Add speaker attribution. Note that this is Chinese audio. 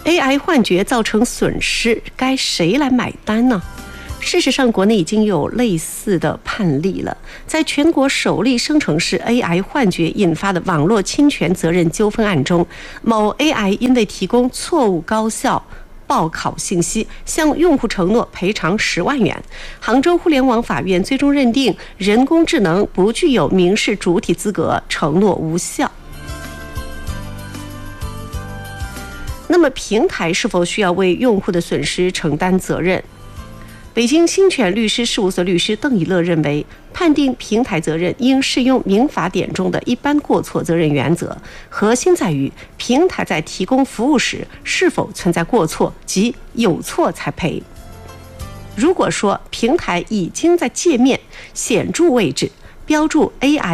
Speaker 1: AI 幻觉造成损失，该谁来买单呢？事实上，国内已经有类似的判例了。在全国首例生成式 AI 幻觉引发的网络侵权责任纠纷案中，某 AI 因为提供错误高校报考信息，向用户承诺赔偿10万元。杭州互联网法院最终认定人工智能不具有民事主体资格，承诺无效。那么，平台是否需要为用户的损失承担责任？北京新泉律师事务所律师邓以乐认为，判定平台责任应适用民法典中的一般过错责任原则，核心在于平台在提供服务时是否存在过错，即有错才赔。如果说平台已经在界面显著位置标注 AI